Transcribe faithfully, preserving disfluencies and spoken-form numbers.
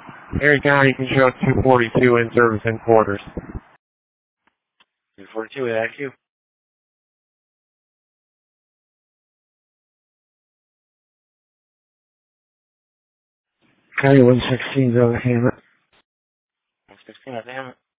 Erie County, can show two forty-two in service in quarters. two forty-two, with I Q. County one sixteen, over Hammett. one sixteen, that's Hammett.